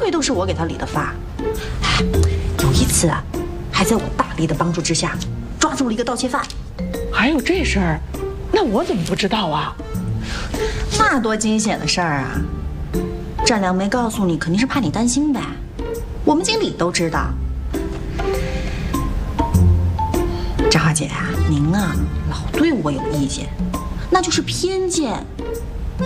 回都是我给他理的发。哎，有一次啊，还在我大力的帮助之下，抓住了一个盗窃犯。 还有这事儿？那我怎么不知道啊？ 那多惊险的事儿啊！占良没告诉你，肯定是怕你担心呗。我们经理都知道。张华姐啊，您啊老对我有意见，那就是偏见。